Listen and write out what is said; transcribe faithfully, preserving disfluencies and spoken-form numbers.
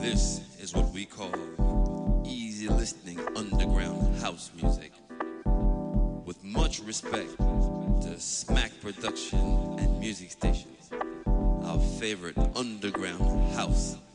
This is what we call easy listening underground house music. With much respect to Smack Production and Music Station, our favorite underground house